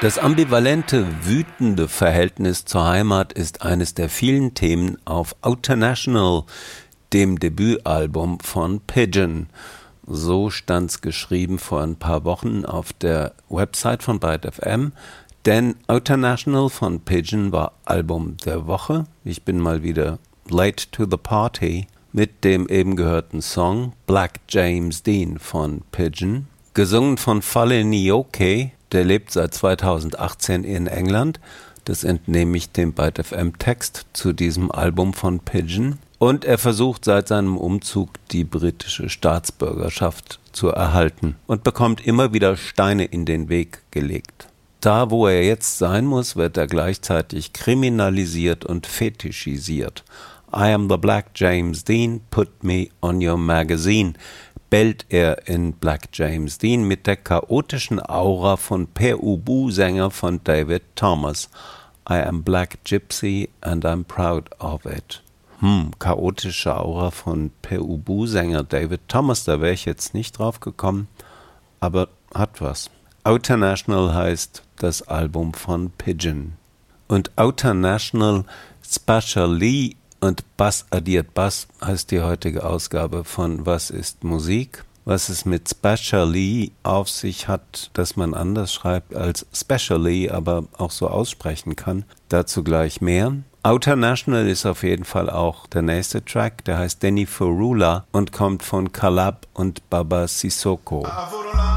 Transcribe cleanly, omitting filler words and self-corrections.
Das ambivalente, wütende Verhältnis zur Heimat ist eines der vielen Themen auf Outernational, dem Debütalbum von Pigeon. So stand's geschrieben vor ein paar Wochen auf der Website von Byte FM, denn Outernational von Pigeon war Album der Woche. Ich bin mal wieder late to the party mit dem eben gehörten Song Black James Dean von Pigeon, gesungen von Fale Nyoke. Der lebt seit 2018 in England. Das entnehme ich dem Byte FM Text zu diesem Album von Pigeon. Und er versucht seit seinem Umzug die britische Staatsbürgerschaft zu erhalten und bekommt immer wieder Steine in den Weg gelegt. Da, wo er jetzt sein muss, wird er gleichzeitig kriminalisiert und fetischisiert. I am the Black James Dean, put me on your magazine, bellt er in Black James Dean mit der chaotischen Aura von Per Ubu-Sänger von David Thomas. I am Black Gypsy and I'm proud of it. Chaotische Aura von Per Ubu-Sänger David Thomas, da wäre ich jetzt nicht drauf gekommen, aber hat was. Outernational heißt das Album von Pigeon. Und Outernational Specially und Bass addiert Bass heißt die heutige Ausgabe von Was ist Musik? Was es mit Specially auf sich hat, dass man anders schreibt als Specially, aber auch so aussprechen kann. Dazu gleich mehr. Outernational ist auf jeden Fall auch der nächste Track, der heißt Danny Furula und kommt von Kalab und Baba Sissoko.